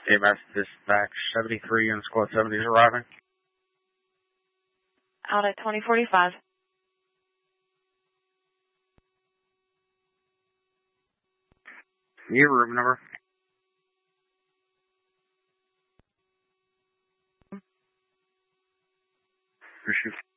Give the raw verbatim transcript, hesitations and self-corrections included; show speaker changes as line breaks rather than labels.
A M S Dispatch seventy-three and Squad seventy is arriving.
Out at twenty forty-five.
Your room number. Appreciate